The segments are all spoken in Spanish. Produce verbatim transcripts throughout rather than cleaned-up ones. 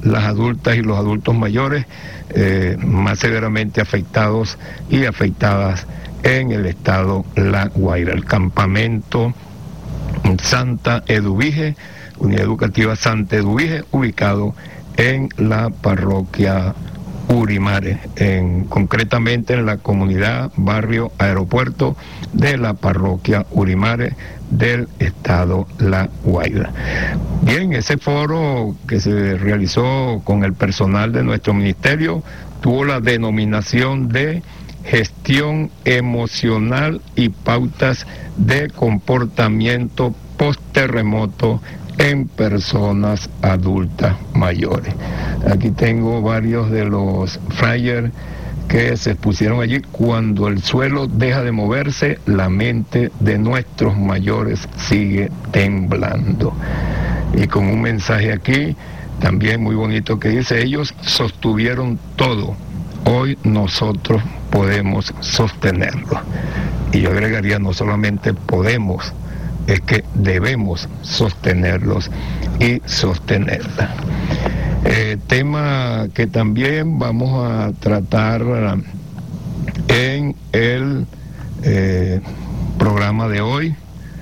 las adultas y los adultos mayores eh, más severamente afectados y afectadas en el estado La Guaira. El campamento Santa Eduvige, Unidad Educativa Santa Eduvige, ubicado en la parroquia Urimares, en, concretamente en la comunidad Barrio Aeropuerto de la parroquia Urimares del estado La Guaira. Bien, ese foro que se realizó con el personal de nuestro ministerio tuvo la denominación de Gestión Emocional y Pautas de Comportamiento Post-Terremoto en personas adultas mayores. Aquí tengo varios de los flyers que se pusieron allí. Cuando el suelo deja de moverse, la mente de nuestros mayores sigue temblando. Y con un mensaje aquí, también muy bonito, que dice: ellos sostuvieron todo, hoy nosotros podemos sostenerlo. Y yo agregaría, no solamente podemos, es que debemos sostenerlos y sostenerla. Eh, tema que también vamos a tratar en el eh, programa de hoy,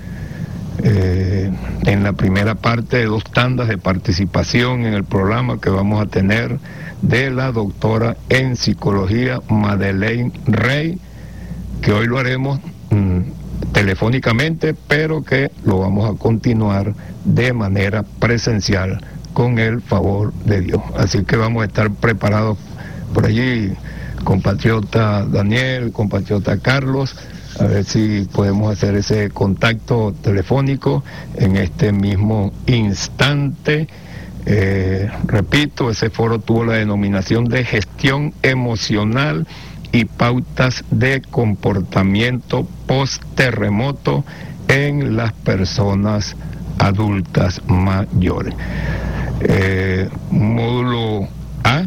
eh, en la primera parte de dos tandas de participación en el programa que vamos a tener de la doctora en psicología Madeleine Rey, que hoy lo haremos mmm, telefónicamente, pero que lo vamos a continuar de manera presencial con el favor de Dios. Así que vamos a estar preparados por allí, compatriota Daniel, compatriota Carlos, a ver si podemos hacer ese contacto telefónico en este mismo instante. Eh, repito, ese foro tuvo la denominación de Gestión Emocional y Pautas de Comportamiento Post-Terremoto en las personas adultas mayores. Eh, módulo A,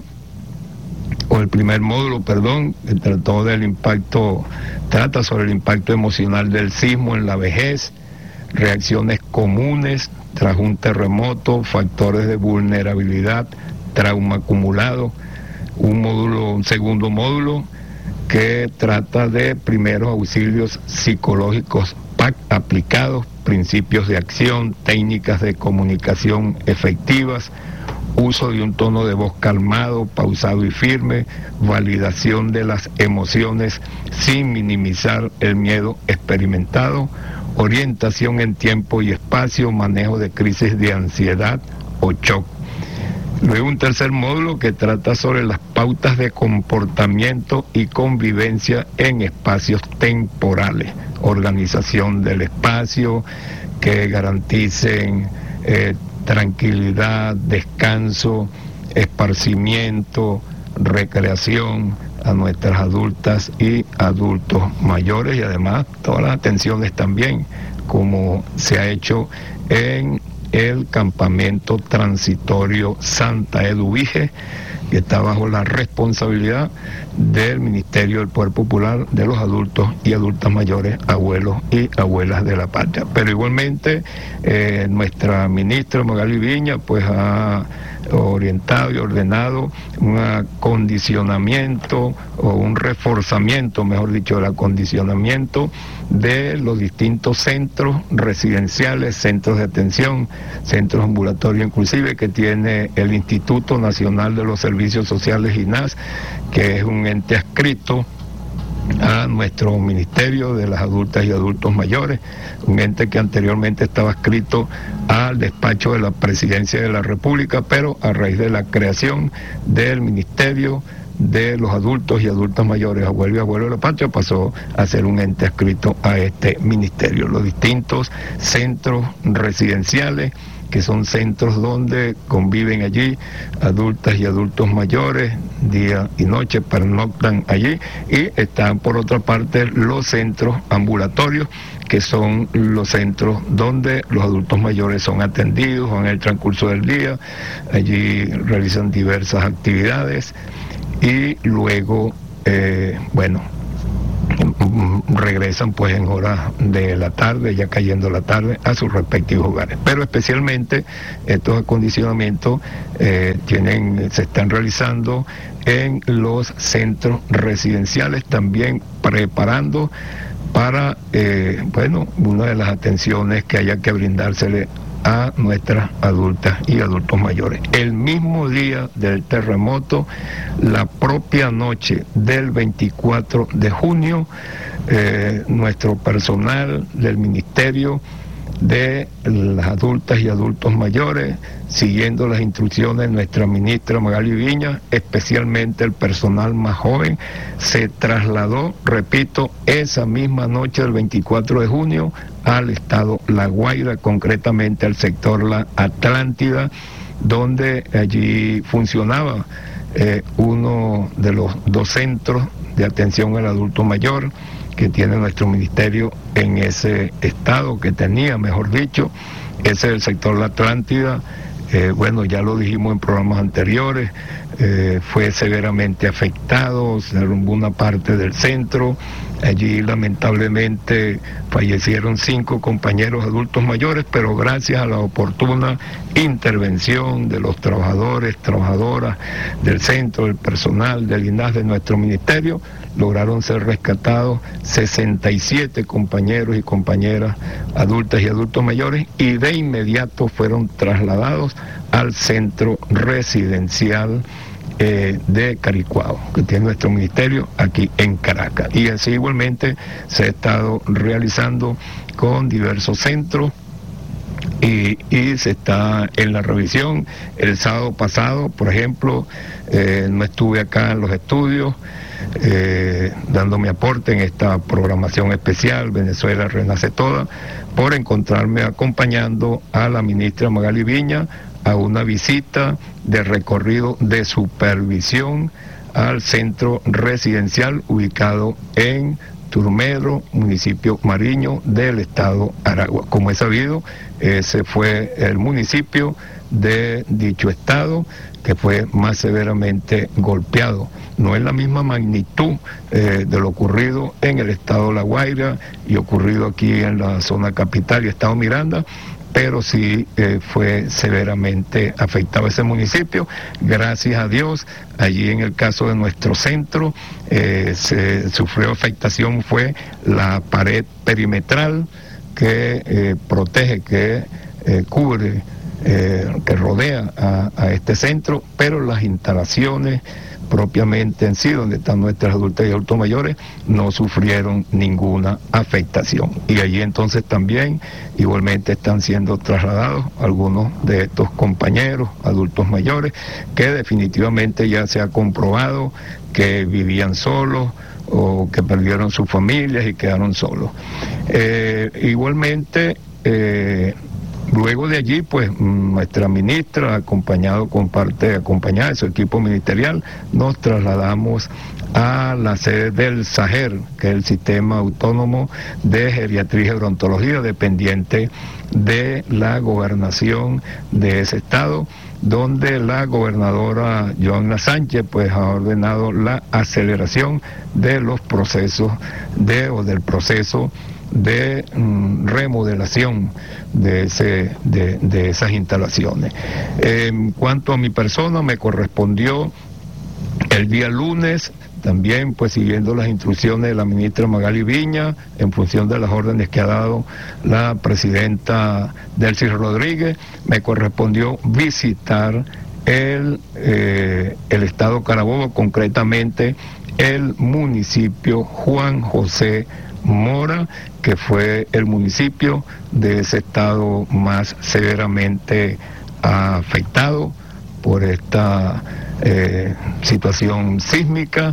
o el primer módulo, perdón, que trató del impacto, trata sobre el impacto emocional del sismo en la vejez, reacciones comunes tras un terremoto, factores de vulnerabilidad, trauma acumulado. Un módulo, un segundo módulo que trata de primeros auxilios psicológicos P A C aplicados, principios de acción, técnicas de comunicación efectivas, uso de un tono de voz calmado, pausado y firme, validación de las emociones sin minimizar el miedo experimentado, orientación en tiempo y espacio, manejo de crisis de ansiedad o shock. Luego un tercer módulo que trata sobre las pautas de comportamiento y convivencia en espacios temporales, organización del espacio, que garanticen eh, tranquilidad, descanso, esparcimiento, recreación a nuestras adultas y adultos mayores, y además todas las atenciones también, como se ha hecho en el campamento transitorio Santa Eduvige, que está bajo la responsabilidad del Ministerio del Poder Popular de los Adultos y Adultas Mayores, Abuelos y Abuelas de la Patria. Pero igualmente eh, nuestra ministra Magali Viña pues ha orientado y ordenado un acondicionamiento o un reforzamiento, mejor dicho, el acondicionamiento de los distintos centros residenciales, centros de atención, centros ambulatorios inclusive, que tiene el Instituto Nacional de los Servicios Sociales, I N A S, que es un ente adscrito a nuestro Ministerio de las Adultas y Adultos Mayores, un ente que anteriormente estaba adscrito al despacho de la Presidencia de la República, pero a raíz de la creación del Ministerio de los Adultos y Adultas Mayores, Abuelo y Abuelo de la Patria, pasó a ser un ente adscrito a este ministerio. Los distintos centros residenciales, que son centros donde conviven allí adultas y adultos mayores, día y noche, pernoctan allí, y están por otra parte los centros ambulatorios, que son los centros donde los adultos mayores son atendidos en el transcurso del día. Allí realizan diversas actividades y luego, eh, bueno, regresan pues en horas de la tarde, ya cayendo la tarde, a sus respectivos hogares. Pero especialmente estos acondicionamientos eh, tienen, se están realizando en los centros residenciales, también preparando para, eh, bueno, una de las atenciones que haya que brindársele a nuestras adultas y adultos mayores. El mismo día del terremoto, la propia noche del veinticuatro de junio, eh, nuestro personal del Ministerio de las Adultas y Adultos Mayores, siguiendo las instrucciones de nuestra ministra Magali Viña, especialmente el personal más joven, se trasladó, repito, esa misma noche del veinticuatro de junio al estado La Guaira, concretamente al sector La Atlántida, donde allí funcionaba eh, uno de los dos centros de atención al adulto mayor que tiene nuestro ministerio en ese estado, que tenía, mejor dicho, ese es el sector La Atlántida. Eh, bueno, ya lo dijimos en programas anteriores, eh, fue severamente afectado, se derrumbó una parte del centro, allí lamentablemente fallecieron cinco compañeros adultos mayores, pero gracias a la oportuna intervención de los trabajadores, trabajadoras del centro, del personal, del I N A S de nuestro ministerio, lograron ser rescatados sesenta y siete compañeros y compañeras adultas y adultos mayores, y de inmediato fueron trasladados al centro residencial eh, de Caricuao, que tiene nuestro ministerio aquí en Caracas. Y así igualmente se ha estado realizando con diversos centros. Y, y se está en la revisión. El sábado pasado, por ejemplo, eh, no estuve acá en los estudios eh, dando mi aporte en esta programación especial Venezuela Renace Toda, por encontrarme acompañando a la ministra Magali Viña a una visita de recorrido de supervisión al centro residencial ubicado en Turmero, municipio Mariño del estado Aragua. Como es sabido, ese fue el municipio de dicho estado que fue más severamente golpeado. No es la misma magnitud eh, de lo ocurrido en el estado La Guaira y ocurrido aquí en la zona capital y estado Miranda, pero sí eh, fue severamente afectado ese municipio. Gracias a Dios, allí en el caso de nuestro centro, eh, se sufrió afectación, fue la pared perimetral que eh, protege, que eh, cubre, eh, que rodea a, a este centro, pero las instalaciones propiamente en sí, donde están nuestras adultas y adultos mayores, no sufrieron ninguna afectación. Y allí entonces también igualmente están siendo trasladados algunos de estos compañeros adultos mayores que definitivamente ya se ha comprobado que vivían solos o que perdieron sus familias y quedaron solos. Eh, igualmente, eh, luego de allí, pues nuestra ministra, acompañado con parte, acompañada de su equipo ministerial, nos trasladamos a la sede del SAGER, que es el Sistema Autónomo de Geriatría y Gerontología, dependiente de la gobernación de ese estado, donde la gobernadora Joanna Sánchez pues ha ordenado la aceleración de los procesos de o del proceso de mm, remodelación de, ese, de, de esas instalaciones. En cuanto a mi persona, me correspondió el día lunes, también pues siguiendo las instrucciones de la ministra Magali Viña, en función de las órdenes que ha dado la presidenta Delcy Rodríguez, me correspondió visitar el, eh, el estado Carabobo, concretamente el municipio Juan José Mora, que fue el municipio de ese estado más severamente afectado por esta eh, situación sísmica.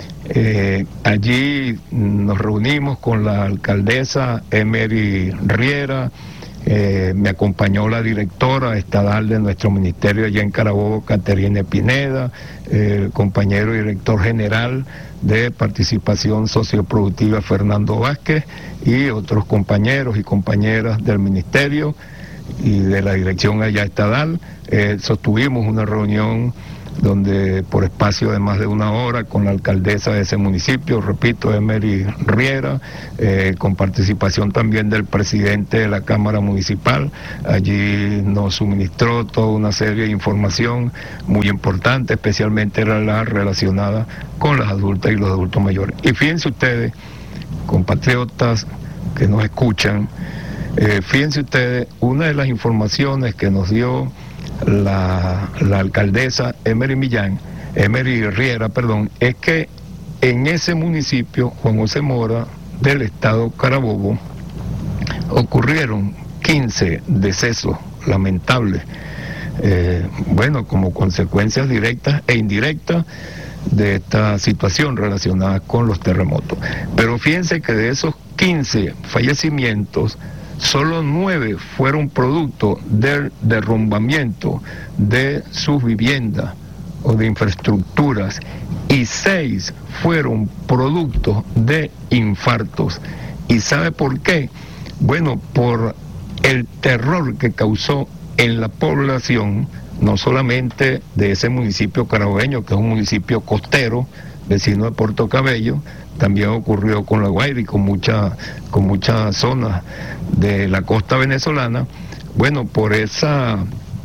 Eh, allí nos reunimos con la alcaldesa Emery Riera, eh, me acompañó la directora estadal de nuestro ministerio allá en Carabobo, Caterine Pineda, eh, el compañero director general de participación socioproductiva Fernando Vázquez y otros compañeros y compañeras del ministerio y de la dirección allá estadal. Eh, sostuvimos una reunión donde por espacio de más de una hora con la alcaldesa de ese municipio, repito, Emery Riera, eh, con participación también del presidente de la Cámara Municipal. Allí nos suministró toda una serie de información muy importante, especialmente era la relacionada con las adultas y los adultos mayores. Y fíjense ustedes, compatriotas que nos escuchan, eh, fíjense ustedes, una de las informaciones que nos dio La, la alcaldesa Emery Millán, Emery Riera, perdón, es que en ese municipio, Juan José Mora, del estado Carabobo, ocurrieron quince decesos lamentables, eh, bueno, como consecuencias directas e indirectas de esta situación relacionada con los terremotos. Pero fíjense que de esos quince fallecimientos, solo nueve fueron producto del derrumbamiento de sus viviendas o de infraestructuras y seis fueron producto de infartos. ¿Y sabe por qué? Bueno, por el terror que causó en la población, no solamente de ese municipio carabobeño, que es un municipio costero, vecino de Puerto Cabello, también ocurrió con La Guaira y con muchas con muchas zonas de la costa venezolana. Bueno, por esa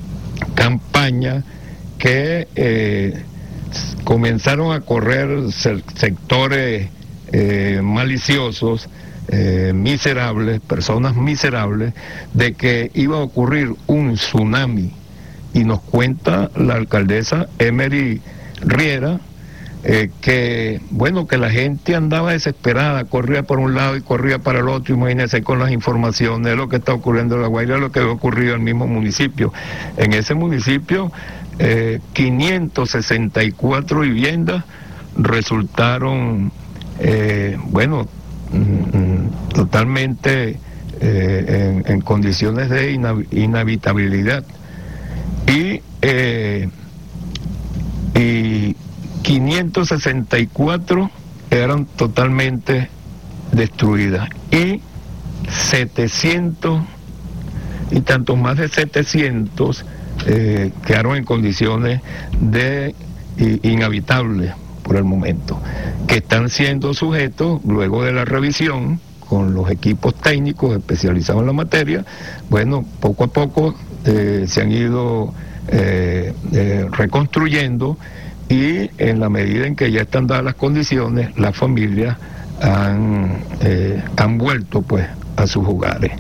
campaña que eh, comenzaron a correr sectores eh, maliciosos, eh, miserables, personas miserables, de que iba a ocurrir un tsunami. Y nos cuenta la alcaldesa Emery Riera, Eh, que bueno, que la gente andaba desesperada, corría por un lado y corría para el otro. Imagínense con las informaciones de lo que está ocurriendo en La Guaira, lo que ha ocurrido en el mismo municipio. En ese municipio, eh, quinientas sesenta y cuatro viviendas resultaron, eh, bueno, mm, totalmente eh, en, en condiciones de inhabitabilidad. Y, eh, y quinientas sesenta y cuatro eran totalmente destruidas y setecientos y tantos más de setecientos eh, quedaron en condiciones de i, inhabitables por el momento, que están siendo sujetos luego de la revisión con los equipos técnicos especializados en la materia. Bueno, poco a poco eh, se han ido eh, eh, reconstruyendo. Y en la medida en que ya están dadas las condiciones, las familias han, eh, han vuelto pues a sus hogares.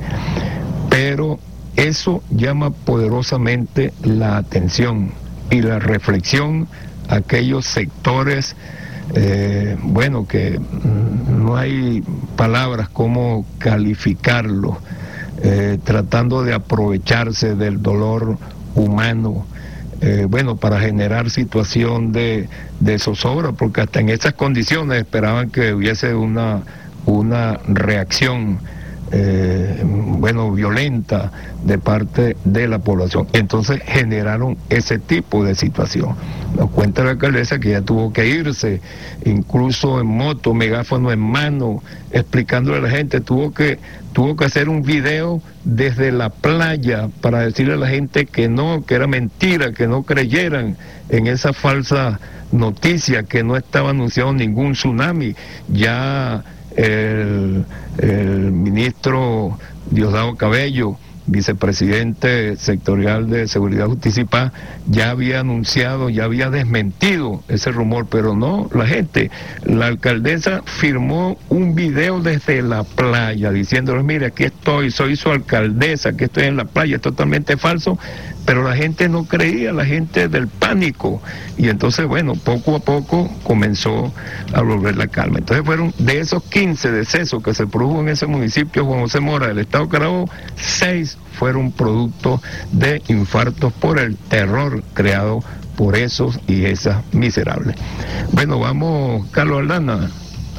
Pero eso llama poderosamente la atención y la reflexión a aquellos sectores, eh, bueno, que no hay palabras como calificarlos, eh, tratando de aprovecharse del dolor humano, Eh, bueno, para generar situación de, de zozobra, porque hasta en esas condiciones esperaban que hubiese una, una reacción, eh, bueno, violenta de parte de la población. Entonces generaron ese tipo de situación. Nos cuenta la alcaldesa que ya tuvo que irse, incluso en moto, megáfono en mano, explicándole a la gente, tuvo que tuvo que hacer un video desde la playa para decirle a la gente que no, que era mentira, que no creyeran en esa falsa noticia, que no estaba anunciado ningún tsunami. Ya el, el ministro Diosdado Cabello, vicepresidente sectorial de Seguridad, Justicia y Paz, ya había anunciado, ya había desmentido ese rumor, pero no la gente. La alcaldesa firmó un video desde la playa diciéndoles, mire, aquí estoy, soy su alcaldesa, aquí estoy en la playa, es totalmente falso, pero la gente no creía, la gente del pánico, y entonces, bueno, poco a poco comenzó a volver la calma. Entonces fueron de esos quince decesos que se produjo en ese municipio, Juan José Mora, del estado de Carabobo, seis fueron producto de infartos por el terror creado por esos y esas miserables. Bueno, vamos, Carlos Aldana,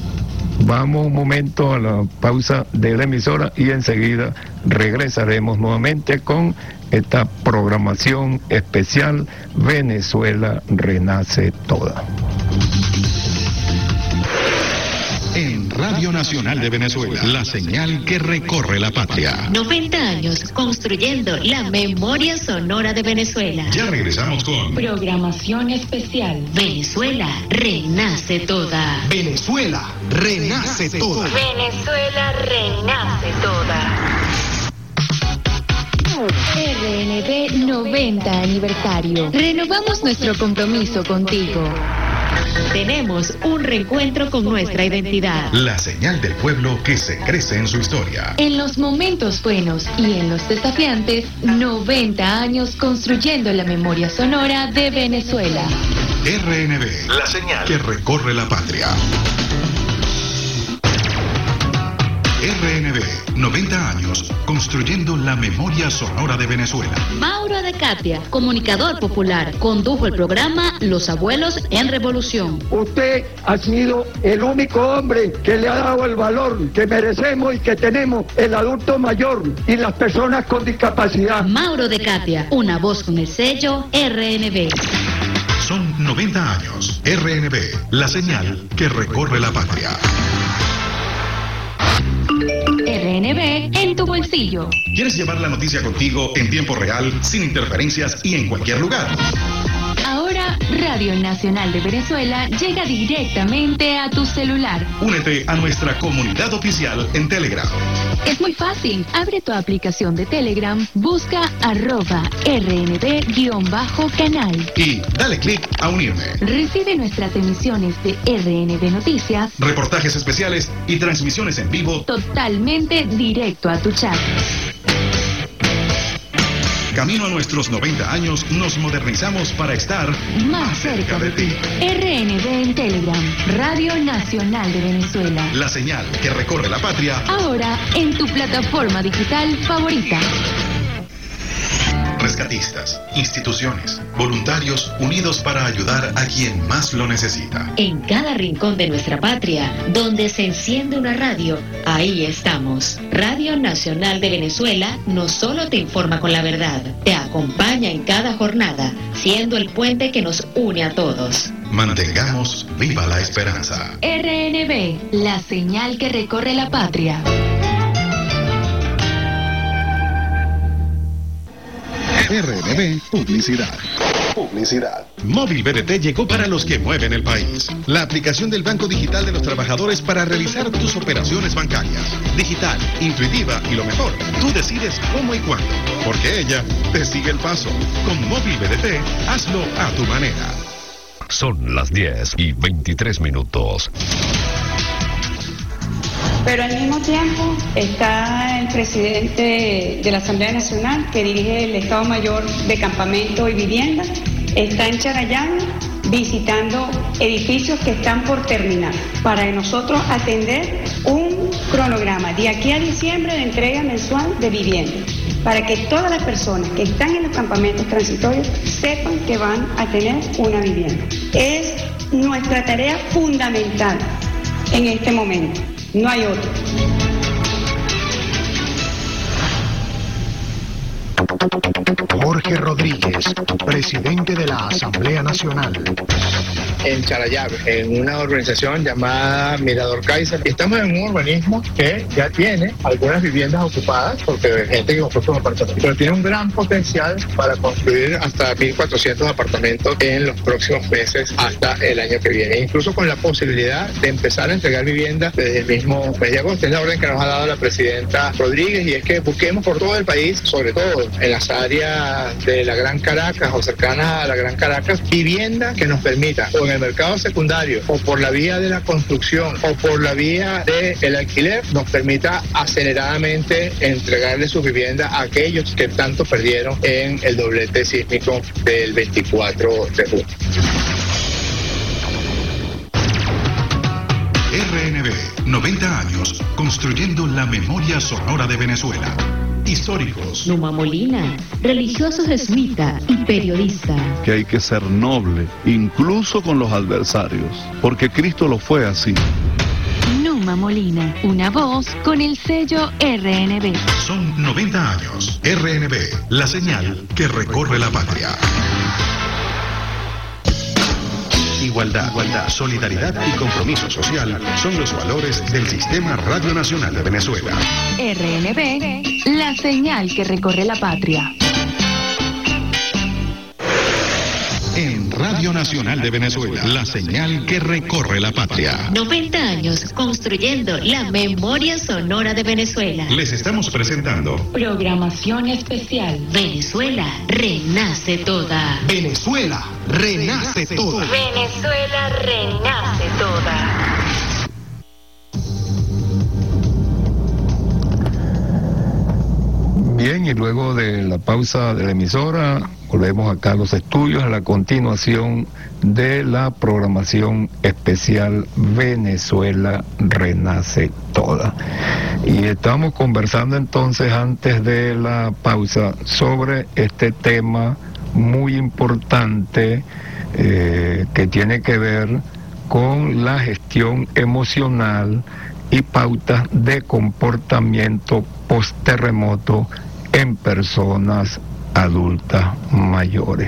vamos un momento a la pausa de la emisora y enseguida regresaremos nuevamente con esta programación especial Venezuela Renace Toda. En Radio Nacional de Venezuela, la señal que recorre la patria. noventa años construyendo la memoria sonora de Venezuela. Ya regresamos con programación especial. Venezuela renace toda. Venezuela renace toda. Venezuela renace toda. R N B noventa aniversario. Renovamos nuestro compromiso contigo. Tenemos un reencuentro con nuestra identidad. La señal del pueblo que se crece en su historia. En los momentos buenos y en los desafiantes, noventa años construyendo la memoria sonora de Venezuela. R N B, la señal que recorre la patria. R N B, noventa años, construyendo la memoria sonora de Venezuela. Mauro de Katia, comunicador popular, condujo el programa Los Abuelos en Revolución. Usted ha sido el único hombre que le ha dado el valor que merecemos y que tenemos el adulto mayor y las personas con discapacidad. Mauro de Katia, una voz con el sello R N B. Son noventa años. R N B, la señal que recorre la patria. R N B en tu bolsillo. ¿Quieres llevar la noticia contigo en tiempo real, sin interferencias y en cualquier lugar? Ahora, Radio Nacional de Venezuela llega directamente a tu celular. Únete a nuestra comunidad oficial en Telegram. Es muy fácil. Abre tu aplicación de Telegram, busca arroba R N B-canal. Y dale clic a unirme. Recibe nuestras emisiones de R N B Noticias, reportajes especiales y transmisiones en vivo totalmente directo a tu chat. Camino a nuestros noventa años, nos modernizamos para estar más cerca de ti. R N B en Telegram, Radio Nacional de Venezuela. La señal que recorre la patria. Ahora en tu plataforma digital favorita. Rescatistas, instituciones, voluntarios unidos para ayudar a quien más lo necesita. En cada rincón de nuestra patria, donde se enciende una radio, ahí estamos. Radio Nacional de Venezuela no solo te informa con la verdad, te acompaña en cada jornada, siendo el puente que nos une a todos. Mantengamos viva la esperanza. R N B, la señal que recorre la patria. R N B Publicidad. Publicidad. Móvil B D T llegó para los que mueven el país. La aplicación del Banco Digital de los Trabajadores para realizar tus operaciones bancarias. Digital, intuitiva y lo mejor, tú decides cómo y cuándo, porque ella te sigue el paso. Con Móvil B D T, hazlo a tu manera. Son las diez y veintitrés minutos. Pero al mismo tiempo está el presidente de la Asamblea Nacional, que dirige el Estado Mayor de Campamento y Vivienda, está en Charallave visitando edificios que están por terminar, para nosotros atender un cronograma de aquí a diciembre de entrega mensual de vivienda, para que todas las personas que están en los campamentos transitorios sepan que van a tener una vivienda. Es nuestra tarea fundamental en este momento. No hay otro. Jorge Rodríguez, presidente de la Asamblea Nacional. En Charallave, en una organización llamada Mirador Kaiser. Estamos en un urbanismo que ya tiene algunas viviendas ocupadas, porque hay gente que compró sus apartamentos, pero tiene un gran potencial para construir hasta mil cuatrocientos apartamentos en los próximos meses hasta el año que viene, incluso con la posibilidad de empezar a entregar viviendas desde el mismo mes de agosto. Es la orden que nos ha dado la presidenta Rodríguez, y es que busquemos por todo el país, sobre todo en las áreas de la Gran Caracas o cercanas a la Gran Caracas, vivienda que nos permita, o en el mercado secundario, o por la vía de la construcción, o por la vía del alquiler, nos permita aceleradamente entregarle sus viviendas a aquellos que tanto perdieron en el doblete sísmico del veinticuatro de junio. R N B, noventa años, construyendo la memoria sonora de Venezuela. Históricos. Numa Molina, religioso jesuita y periodista. Que hay que ser noble, incluso con los adversarios, porque Cristo lo fue así. Numa Molina, una voz con el sello R N B. Son noventa años. R N B, la señal que recorre la patria. Igualdad, igualdad, solidaridad y compromiso social son los valores del Sistema Radio Nacional de Venezuela. R N B, la señal que recorre la patria. En Radio Nacional de Venezuela, la señal que recorre la patria. noventa años construyendo la memoria sonora de Venezuela. Les estamos presentando Programación especial. Venezuela renace toda. Venezuela renace toda. Venezuela renace toda. Bien, y luego de la pausa de la emisora, volvemos acá a los estudios a la continuación de la programación especial Venezuela Renace Toda. Y estamos conversando entonces antes de la pausa sobre este tema muy importante eh, que tiene que ver con la gestión emocional y pautas de comportamiento post-terremoto en personas adultas mayores.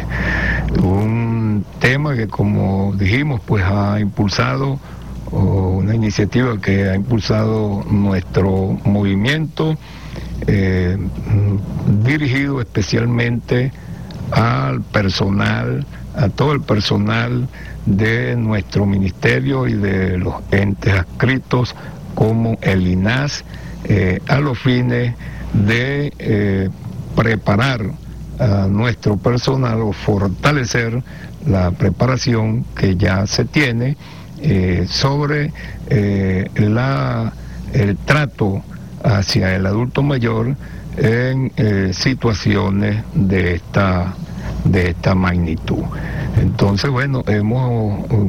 Un tema que, como dijimos, pues ha impulsado, o una iniciativa que ha impulsado nuestro movimiento, eh, dirigido especialmente al personal, a todo el personal de nuestro ministerio y de los entes adscritos como el I N A S, eh, a los fines de eh, preparar a nuestro personal o fortalecer la preparación que ya se tiene eh, sobre eh, la, el trato hacia el adulto mayor en eh, situaciones de esta, de esta magnitud. Entonces, bueno, hemos uh,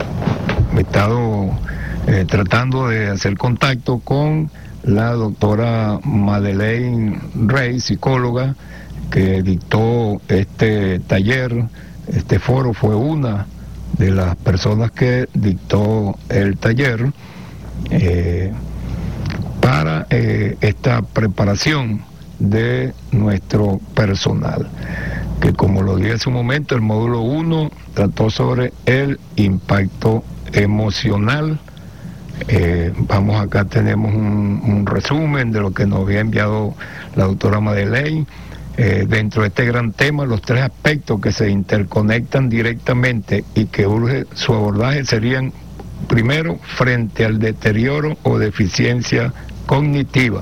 estado eh, tratando de hacer contacto con la doctora Madeleine Rey, psicóloga, que dictó este taller, este foro, fue una de las personas que dictó el taller eh, para eh, esta preparación de nuestro personal, que, como lo dije hace un momento, el módulo uno trató sobre el impacto emocional. Eh, vamos, acá tenemos un, un resumen de lo que nos había enviado la doctora Madeleine. Eh, dentro de este gran tema, los tres aspectos que se interconectan directamente y que urge su abordaje serían: primero, frente al deterioro o deficiencia cognitiva.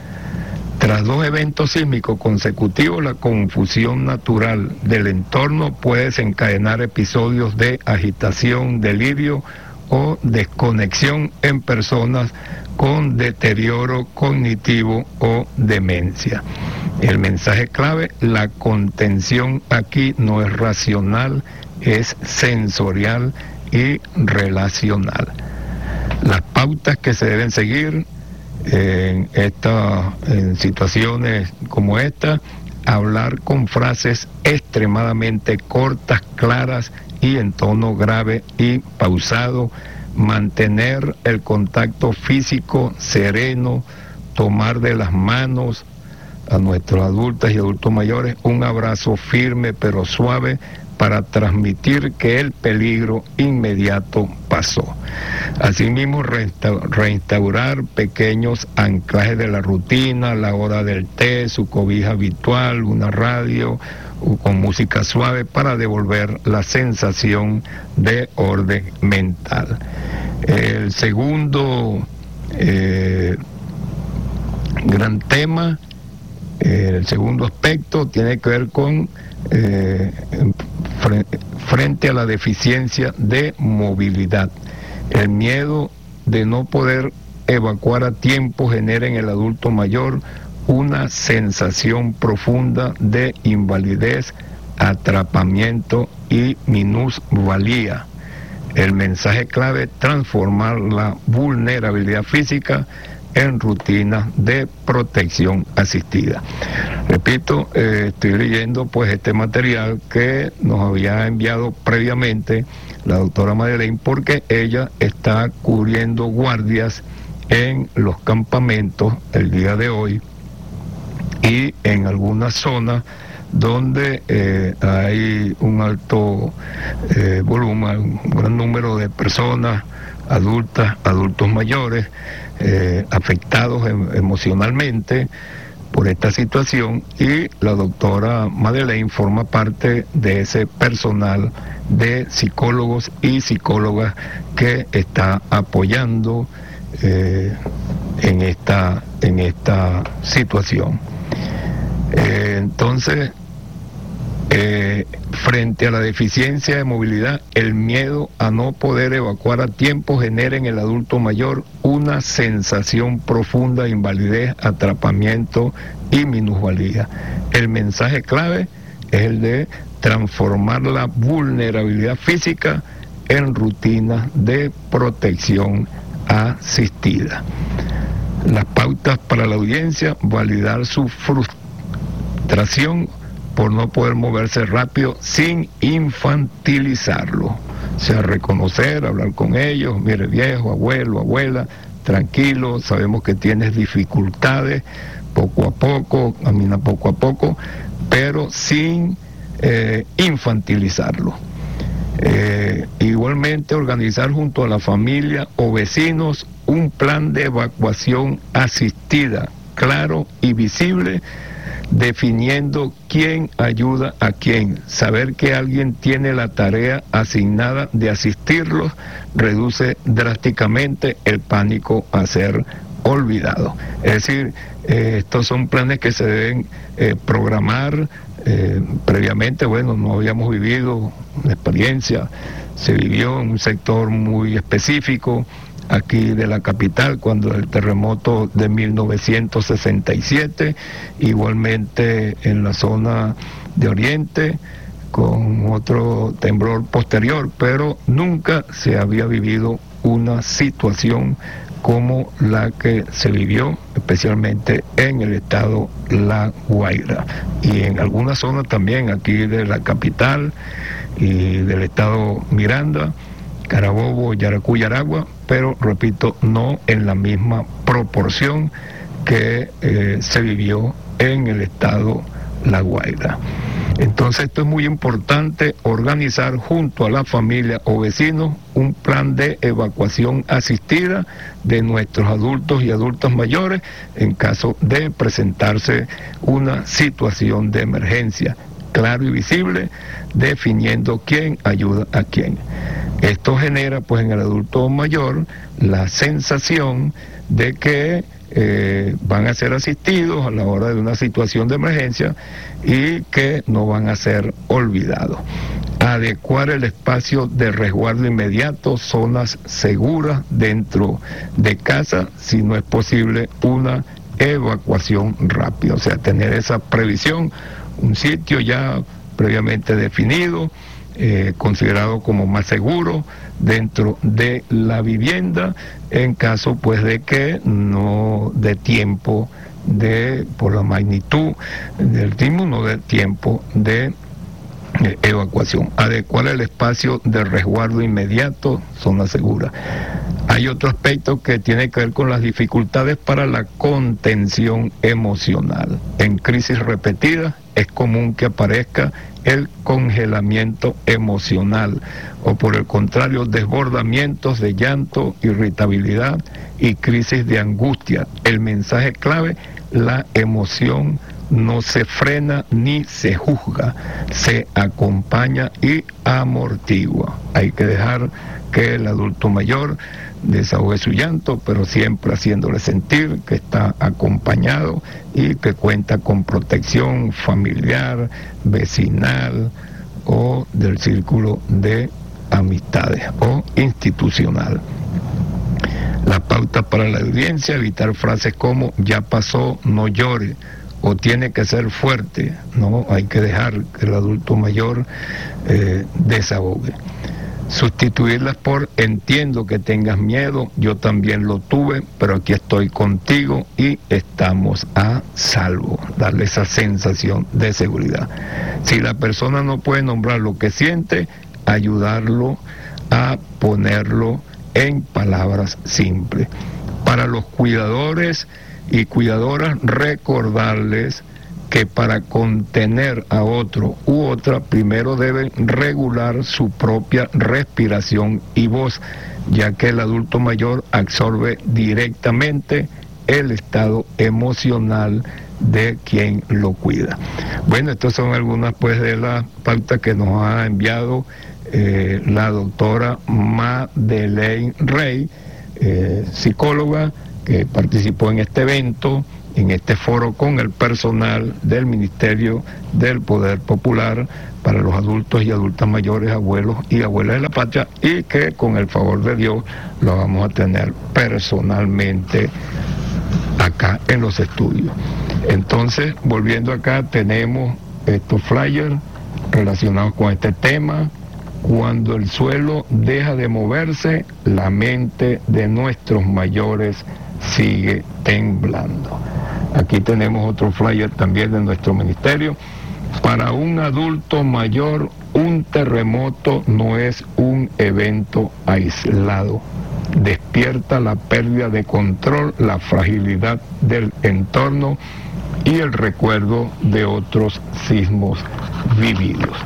Tras dos eventos sísmicos consecutivos, la confusión natural del entorno puede desencadenar episodios de agitación, delirio o desconexión en personas con deterioro cognitivo o demencia. El mensaje clave: la contención aquí no es racional, es sensorial y relacional. Las pautas que se deben seguir en, esta, en situaciones como esta: hablar con frases extremadamente cortas, claras y en tono grave y pausado, mantener el contacto físico sereno, tomar de las manos a nuestros adultos y adultos mayores un abrazo firme pero suave para transmitir que el peligro inmediato pasó. Asimismo, reinstaurar pequeños anclajes de la rutina, la hora del té, su cobija habitual, una radio o con música suave para devolver la sensación de orden mental. El segundo eh, gran tema, eh, el segundo aspecto tiene que ver con eh, frente a la deficiencia de movilidad. El miedo de no poder evacuar a tiempo genera en el adulto mayor una sensación profunda de invalidez, atrapamiento y minusvalía. El mensaje clave: transformar la vulnerabilidad física en rutinas de protección asistida. Repito, eh, estoy leyendo pues este material que nos había enviado previamente la doctora Madeleine, porque ella está cubriendo guardias en los campamentos el día de hoy y en algunas zonas donde eh, hay un alto eh, volumen, un gran número de personas adultas, adultos mayores, eh, afectados em, emocionalmente por esta situación, y la doctora Madeleine forma parte de ese personal de psicólogos y psicólogas que está apoyando eh, en esta en esta situación. Eh, entonces, eh, frente a la deficiencia de movilidad, el miedo a no poder evacuar a tiempo genera en el adulto mayor una sensación profunda de invalidez, atrapamiento y minusvalía. El mensaje clave es el de transformar la vulnerabilidad física en rutinas de protección asistida. Las pautas para la audiencia: validar su frustración por no poder moverse rápido sin infantilizarlo. O sea, reconocer, hablar con ellos: mire, viejo, abuelo, abuela, tranquilo, sabemos que tienes dificultades, poco a poco, camina poco a poco, pero sin eh, infantilizarlo. Eh, igualmente, organizar junto a la familia o vecinos un plan de evacuación asistida, claro y visible, definiendo quién ayuda a quién. Saber que alguien tiene la tarea asignada de asistirlos reduce drásticamente el pánico a ser olvidado. Es decir, eh, estos son planes que se deben eh, programar eh, previamente. Bueno, no habíamos vivido una experiencia, se vivió en un sector muy específico aquí de la capital, cuando el terremoto de mil novecientos sesenta y siete, igualmente en la zona de Oriente, con otro temblor posterior, pero nunca se había vivido una situación como la que se vivió, especialmente en el estado La Guaira, y en algunas zonas también aquí de la capital y del estado Miranda, Carabobo, Yaracuy, Aragua, pero repito, no en la misma proporción que eh, se vivió en el estado La Guaira. Entonces, esto es muy importante: organizar junto a la familia o vecinos un plan de evacuación asistida de nuestros adultos y adultas mayores en caso de presentarse una situación de emergencia, claro y visible, definiendo quién ayuda a quién. Esto genera, pues, en el adulto mayor la sensación de que eh, van a ser asistidos a la hora de una situación de emergencia y que no van a ser olvidados. Adecuar el espacio de resguardo inmediato, zonas seguras dentro de casa, si no es posible una evacuación rápida. O sea, tener esa previsión, un sitio ya previamente definido, Eh, considerado como más seguro dentro de la vivienda, en caso pues de que no dé tiempo de, por la magnitud del sismo, no dé tiempo de eh, evacuación. Adecuar el espacio de resguardo inmediato, zona segura. Hay otro aspecto que tiene que ver con las dificultades para la contención emocional. En crisis repetidas es común que aparezca el congelamiento emocional, o por el contrario, desbordamientos de llanto, irritabilidad y crisis de angustia. El mensaje clave: la emoción no se frena ni se juzga, se acompaña y amortigua. Hay que dejar que el adulto mayor desahogue su llanto, pero siempre haciéndole sentir que está acompañado y que cuenta con protección familiar, vecinal o del círculo de amistades o institucional. La pauta para la audiencia: evitar frases como "ya pasó, no llore", o "tiene que ser fuerte". No, hay que dejar que el adulto mayor eh, desahogue. Sustituirlas por "entiendo que tengas miedo, yo también lo tuve, pero aquí estoy contigo y estamos a salvo". Darle esa sensación de seguridad. Si la persona no puede nombrar lo que siente, ayudarlo a ponerlo en palabras simples. Para los cuidadores y cuidadoras, recordarles que para contener a otro u otra, primero deben regular su propia respiración y voz, ya que el adulto mayor absorbe directamente el estado emocional de quien lo cuida. Bueno, estas son algunas pues de las pautas que nos ha enviado eh, la doctora Madeleine Rey, eh, psicóloga, que participó en este evento, en este foro con el personal del Ministerio del Poder Popular para los adultos y adultas mayores, abuelos y abuelas de la patria, y que con el favor de Dios lo vamos a tener personalmente acá en los estudios. Entonces, volviendo acá, tenemos estos flyers relacionados con este tema. Cuando el suelo deja de moverse, la mente de nuestros mayores sigue temblando. Aquí tenemos otro flyer también de nuestro ministerio. Para un adulto mayor, un terremoto no es un evento aislado. Despierta la pérdida de control, la fragilidad del entorno y el recuerdo de otros sismos vividos.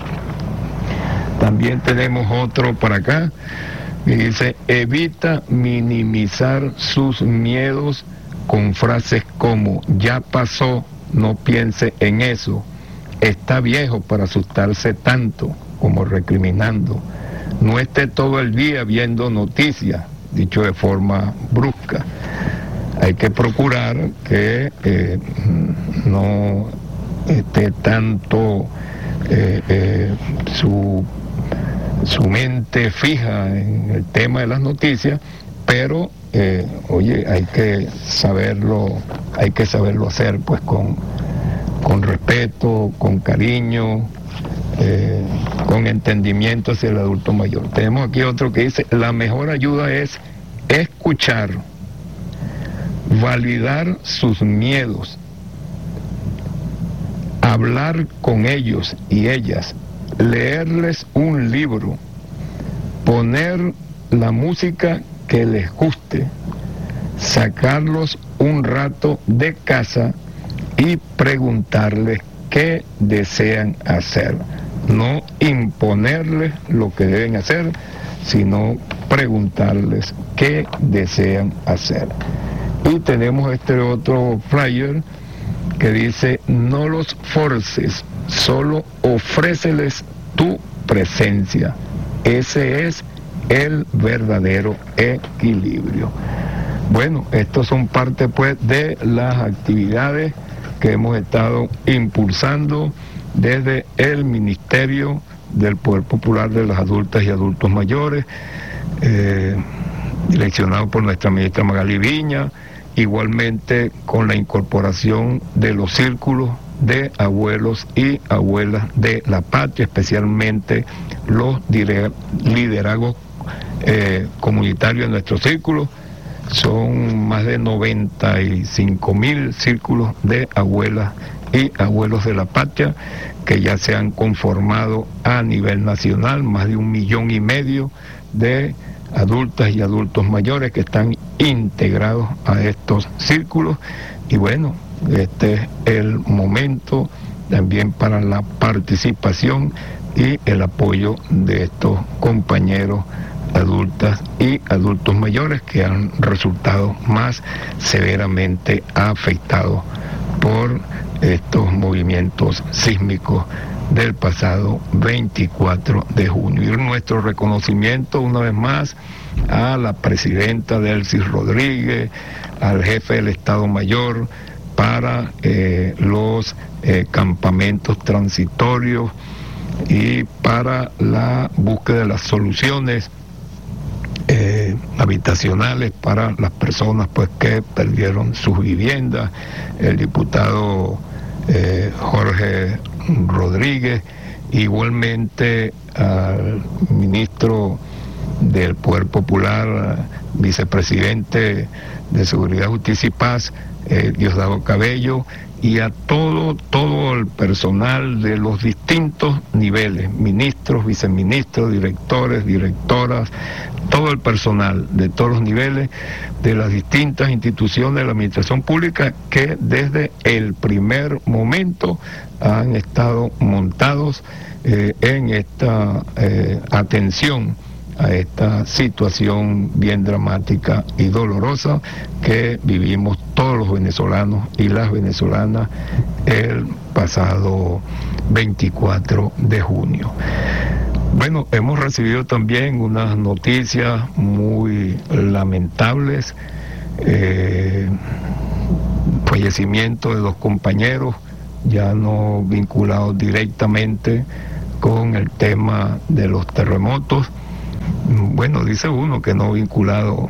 También tenemos otro para acá que dice: evita minimizar sus miedos con frases como ya pasó, no piense en eso, está viejo para asustarse tanto, como recriminando, no esté todo el día viendo noticias, dicho de forma brusca. Hay que procurar que eh, no esté tanto eh, eh, su, su mente fija en el tema de las noticias, pero eh, oye, hay que saberlo, hay que saberlo hacer pues con, con respeto, con cariño, eh, con entendimiento hacia el adulto mayor. Tenemos aquí otro que dice: la mejor ayuda es escuchar, validar sus miedos, hablar con ellos y ellas, leerles un libro, poner la música que les guste, sacarlos un rato de casa y preguntarles qué desean hacer. No imponerles lo que deben hacer, sino preguntarles qué desean hacer. Y tenemos este otro flyer que dice: no los forces, solo ofréceles tu presencia. Ese es el verdadero equilibrio. Bueno, estos son parte pues de las actividades que hemos estado impulsando desde el Ministerio del Poder Popular de las Adultas y Adultos Mayores, eh, direccionado por nuestra ministra Magali Viña, igualmente con la incorporación de los círculos de abuelos y abuelas de la patria, especialmente los liderazgos eh, comunitarios en nuestro círculo. Son más de noventa y cinco mil círculos de abuelas y abuelos de la patria que ya se han conformado a nivel nacional, más de un millón y medio de adultas y adultos mayores que están integrados a estos círculos. Y bueno, este es el momento también para la participación y el apoyo de estos compañeros adultas y adultos mayores que han resultado más severamente afectados por estos movimientos sísmicos del pasado veinticuatro de junio. Y nuestro reconocimiento una vez más a la presidenta Delcy Rodríguez, al jefe del Estado Mayor para eh, los eh, campamentos transitorios y para la búsqueda de las soluciones eh, habitacionales para las personas pues que perdieron sus viviendas. El diputado eh, Jorge Rodríguez, igualmente al ministro del Poder Popular, vicepresidente de Seguridad, Justicia y Paz, eh, Diosdado Cabello, y a todo, todo el personal de los distintos niveles, ministros, viceministros, directores, directoras, todo el personal de todos los niveles de las distintas instituciones de la administración pública que desde el primer momento han estado montados eh, en esta eh, atención a esta situación bien dramática y dolorosa que vivimos todos los venezolanos y las venezolanas el pasado veinticuatro de junio. Bueno, hemos recibido también unas noticias muy lamentables, eh, fallecimiento de dos compañeros ya no vinculados directamente con el tema de los terremotos. Bueno, dice uno que no vinculado,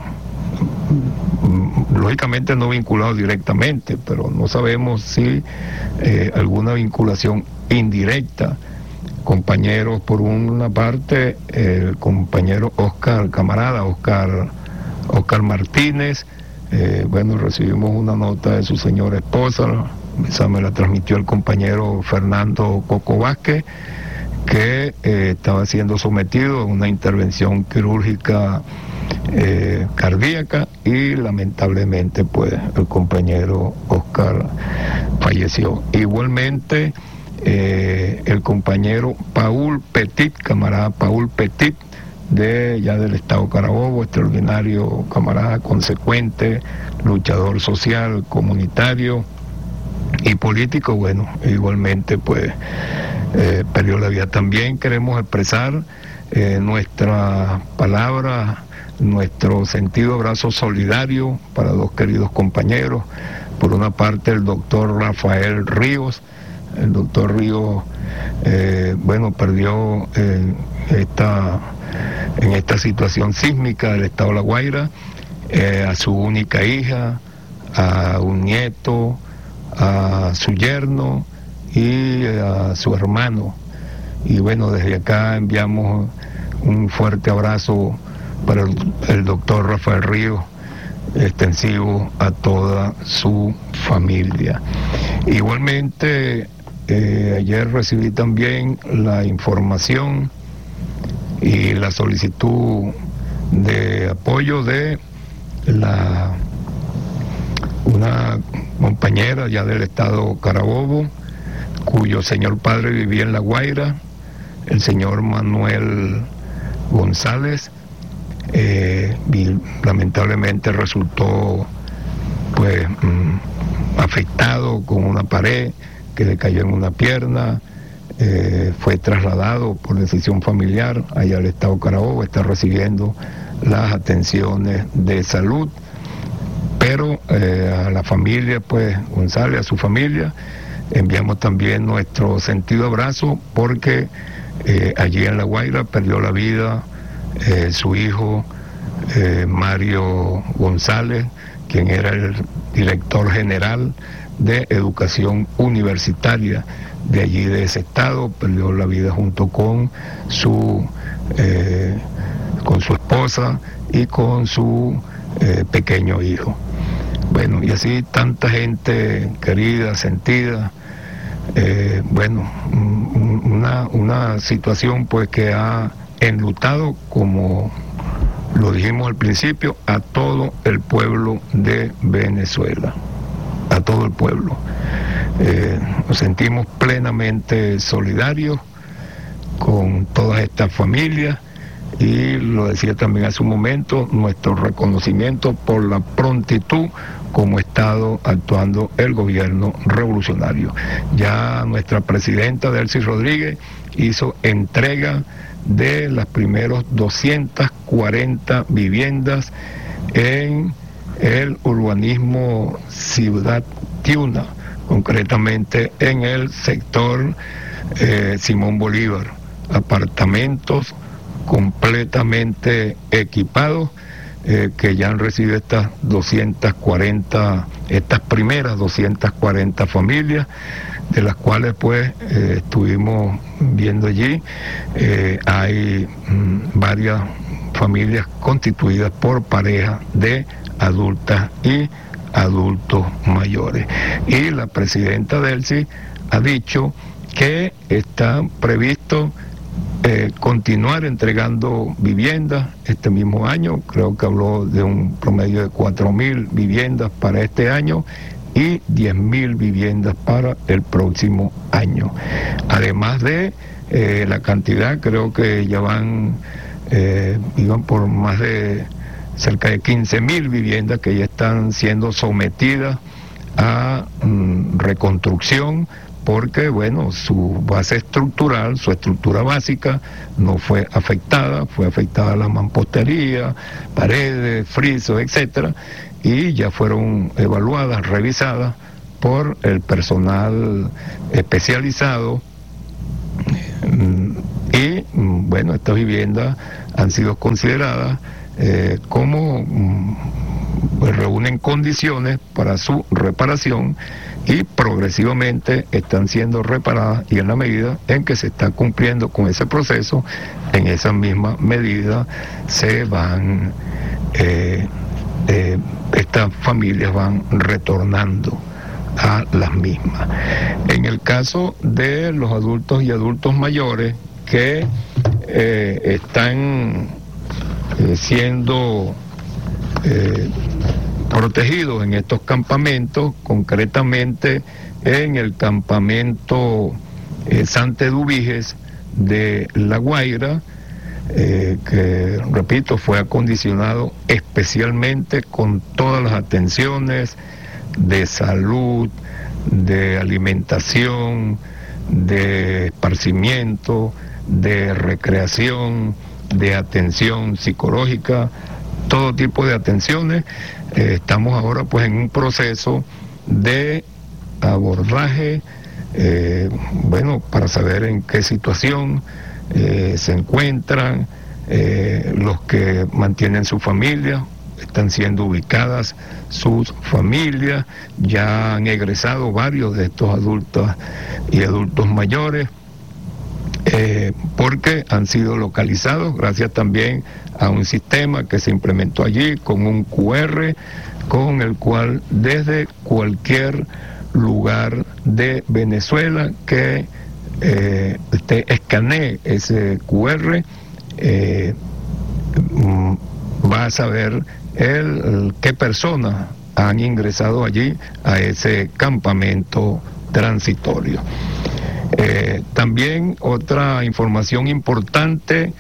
lógicamente no vinculado directamente, pero no sabemos si eh, alguna vinculación indirecta. Compañeros, por una parte, el compañero Oscar Camarada, Oscar, Oscar Martínez, eh, bueno, recibimos una nota de su señora esposa, esa me la transmitió el compañero Fernando Coco Vázquez, que eh, estaba siendo sometido a una intervención quirúrgica eh, cardíaca y lamentablemente pues el compañero Oscar falleció. Igualmente eh, el compañero Paul Petit, camarada Paul Petit, de ya del estado Carabobo, extraordinario camarada, consecuente, luchador social, comunitario y político, bueno, igualmente pues eh, perdió la vida. También queremos expresar eh, nuestra palabra, nuestro sentido abrazo solidario para dos queridos compañeros. Por una parte el doctor Rafael Ríos, el doctor Ríos, eh, bueno, perdió eh, esta, en esta situación sísmica del estado de La Guaira, eh, a su única hija, a un nieto, a su yerno y a su hermano. Y bueno, desde acá enviamos un fuerte abrazo para el, el doctor Rafael Ríos, extensivo a toda su familia. Igualmente, eh, ayer recibí también la información y la solicitud de apoyo de la una compañera ya del estado Carabobo, cuyo señor padre vivía en La Guaira, el señor Manuel González, eh, y lamentablemente resultó pues mmm, afectado con una pared que le cayó en una pierna, eh, fue trasladado por decisión familiar allá al estado Carabobo, está recibiendo las atenciones de salud. Pero eh, a la familia, pues, González, a su familia, enviamos también nuestro sentido abrazo porque eh, allí en La Guaira perdió la vida eh, su hijo eh, Mario González, quien era el director general de educación universitaria de allí, de ese estado. Perdió la vida junto con su, eh, con su esposa y con su eh, pequeño hijo. Bueno, y así tanta gente querida, sentida, eh, bueno, una, una situación pues que ha enlutado, como lo dijimos al principio, a todo el pueblo de Venezuela, a todo el pueblo. Eh, nos sentimos plenamente solidarios con todas estas familias. Y lo decía también hace un momento, nuestro reconocimiento por la prontitud como ha estado actuando el gobierno revolucionario. Ya nuestra presidenta Delcy Rodríguez hizo entrega de las primeros doscientas cuarenta viviendas en el urbanismo Ciudad Tiuna, concretamente en el sector eh, Simón Bolívar, apartamentos completamente equipados, eh, que ya han recibido estas doscientas cuarenta, estas primeras doscientas cuarenta familias, de las cuales pues eh, estuvimos viendo allí, eh, hay mm, varias familias constituidas por parejas de adultas y adultos mayores. Y la presidenta Delcy ha dicho que está previsto eh, continuar entregando viviendas este mismo año. Creo que habló de un promedio de cuatro mil viviendas para este año y diez mil viviendas para el próximo año. Además de eh, la cantidad, creo que ya van, eh, iban por más de cerca de quince mil viviendas que ya están siendo sometidas a mm, reconstrucción, porque bueno, su base estructural, su estructura básica no fue afectada, fue afectada la mampostería, paredes, frisos, etcétera, y ya fueron evaluadas, revisadas por el personal especializado, y bueno, estas viviendas han sido consideradas eh, como pues, reúnen condiciones para su reparación, y progresivamente están siendo reparadas, y en la medida en que se está cumpliendo con ese proceso, en esa misma medida se van eh, eh, estas familias van retornando a las mismas. En el caso de los adultos y adultos mayores que eh, están eh, siendo eh, protegidos en estos campamentos, concretamente en el campamento eh, Santa Eduviges de La Guaira, eh, que repito, fue acondicionado especialmente con todas las atenciones de salud, de alimentación, de esparcimiento, de recreación, de atención psicológica, todo tipo de atenciones. Eh, estamos ahora pues en un proceso de abordaje, eh, bueno, para saber en qué situación eh, se encuentran eh, los que mantienen su familia. Están siendo ubicadas sus familias, ya han egresado varios de estos adultos y adultos mayores, eh, porque han sido localizados gracias también a un sistema que se implementó allí con un cu erre, con el cual desde cualquier lugar de Venezuela que eh, usted escanee ese cu erre, eh, va a saber el, el qué personas han ingresado allí a ese campamento transitorio. Eh, también otra información importante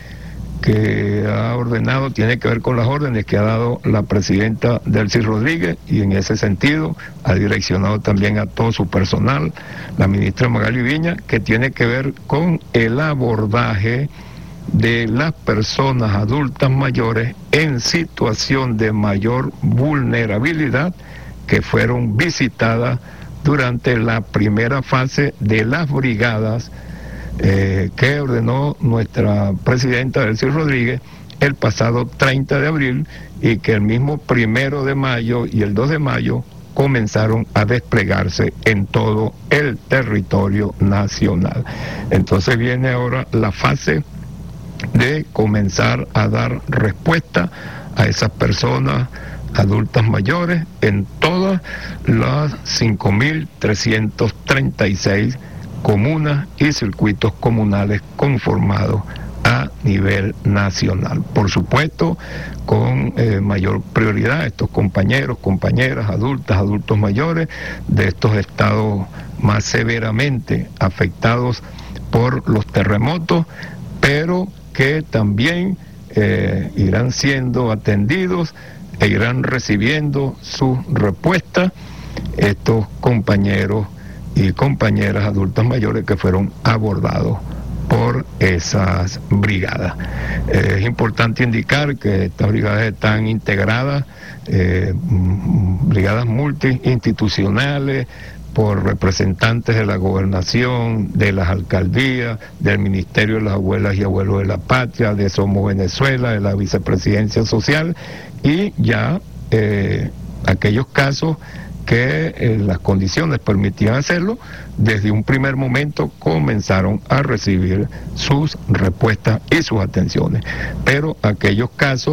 que ha ordenado tiene que ver con las órdenes que ha dado la presidenta Delcy Rodríguez, y en ese sentido ha direccionado también a todo su personal, la ministra Magali Viña, que tiene que ver con el abordaje de las personas adultas mayores en situación de mayor vulnerabilidad que fueron visitadas durante la primera fase de las brigadas eh, que ordenó nuestra presidenta Delcy Rodríguez el pasado treinta de abril, y que el mismo primero de mayo y el dos de mayo comenzaron a desplegarse en todo el territorio nacional. Entonces viene ahora la fase de comenzar a dar respuesta a esas personas adultas mayores en todas las cinco mil trescientas treinta y seis comunas y circuitos comunales conformados a nivel nacional. Por supuesto, con eh, mayor prioridad estos compañeros, compañeras, adultas, adultos mayores de estos estados más severamente afectados por los terremotos, pero que también eh, irán siendo atendidos e irán recibiendo su respuesta estos compañeros y compañeras adultos mayores que fueron abordados por esas brigadas. Eh, es importante indicar que estas brigadas están integradas, eh, brigadas multiinstitucionales, por representantes de la gobernación, de las alcaldías, del Ministerio de las Abuelas y Abuelos de la Patria, de Somos Venezuela, de la Vicepresidencia Social, y ya eh, aquellos casos que eh, las condiciones permitían hacerlo, desde un primer momento comenzaron a recibir sus respuestas y sus atenciones. Pero aquellos casos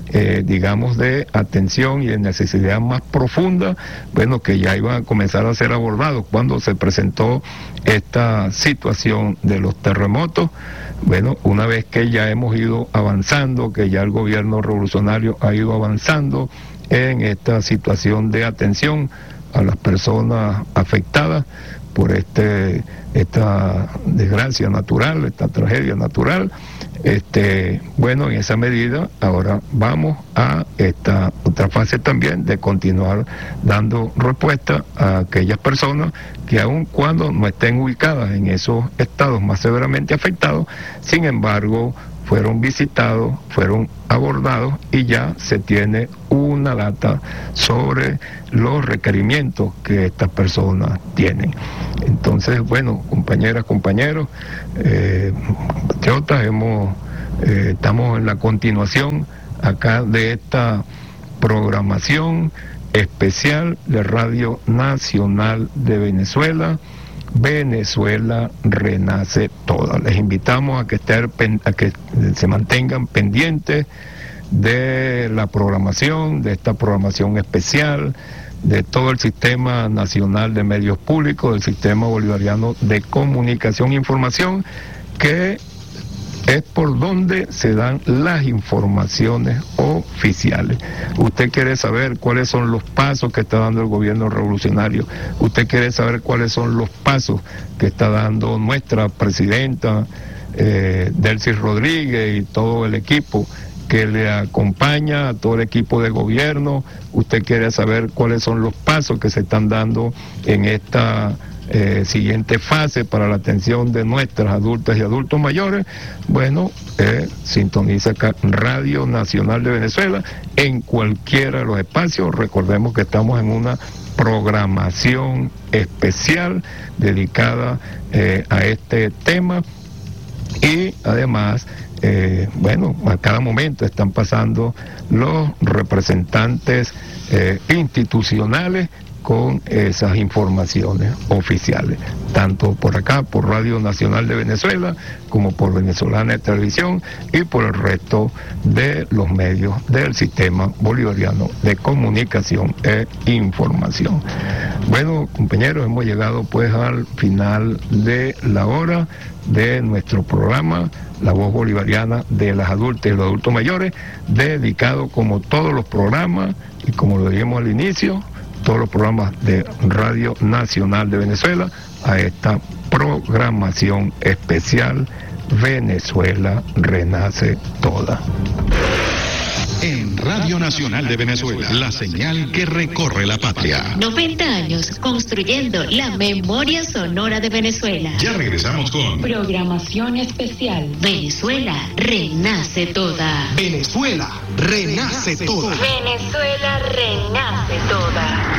eh, digamos, de atención y de necesidad más profunda, bueno, que ya iban a comenzar a ser abordados cuando se presentó esta situación de los terremotos. Bueno, una vez que ya hemos ido avanzando, que ya el gobierno revolucionario ha ido avanzando en esta situación de atención a las personas afectadas por este esta desgracia natural, esta tragedia natural, este bueno, en esa medida ahora vamos a esta otra fase también de continuar dando respuesta a aquellas personas que aun cuando no estén ubicadas en esos estados más severamente afectados, sin embargo fueron visitados, fueron abordados y ya se tiene una data sobre los requerimientos que estas personas tienen. Entonces, bueno, compañeras, compañeros, eh, patriotas, hemos, eh, estamos en la continuación acá de esta programación especial de Radio Nacional de Venezuela. Venezuela renace toda. Les invitamos a que, estén, a que se mantengan pendientes de la programación, de esta programación especial, de todo el Sistema Nacional de Medios Públicos, del Sistema Bolivariano de Comunicación e Información, que es por donde se dan las informaciones oficiales. Usted quiere saber cuáles son los pasos que está dando el gobierno revolucionario, usted quiere saber cuáles son los pasos que está dando nuestra presidenta eh, Delcy Rodríguez y todo el equipo que le acompaña, a todo el equipo de gobierno. Usted quiere saber cuáles son los pasos que se están dando en esta Eh, siguiente fase para la atención de nuestras adultas y adultos mayores. Bueno, eh, sintoniza acá Radio Nacional de Venezuela en cualquiera de los espacios. Recordemos que estamos en una programación especial dedicada eh, a este tema y además eh, bueno, a cada momento están pasando los representantes eh, institucionales con esas informaciones oficiales, tanto por acá, por Radio Nacional de Venezuela, como por Venezolana de Televisión y por el resto de los medios del Sistema Bolivariano de Comunicación e Información. Bueno, compañeros, hemos llegado pues al final de la hora de nuestro programa, La Voz Bolivariana de las Adultas y los Adultos Mayores, dedicado como todos los programas, y como lo dijimos al inicio, todos los programas de Radio Nacional de Venezuela, a esta programación especial Venezuela renace toda. En Radio Nacional de Venezuela, la señal que recorre la patria. noventa años construyendo la memoria sonora de Venezuela. Ya regresamos con programación especial. Venezuela renace toda. Venezuela renace toda. Venezuela renace toda.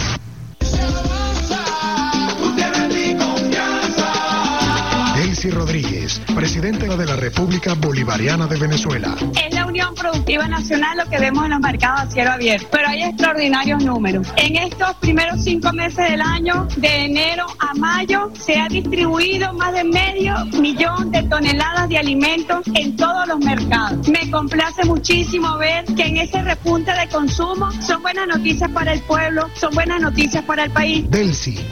Delcy Rodríguez, presidenta de la República Bolivariana de Venezuela. Es la Unión Productiva Nacional lo que vemos en los mercados a cielo abierto, pero hay extraordinarios números. En estos primeros cinco meses del año, de enero a mayo, se ha distribuido más de medio millón de toneladas de alimentos en todos los mercados. Me complace muchísimo ver que en ese repunte de consumo son buenas noticias para el pueblo, son buenas noticias para el país. Delcy,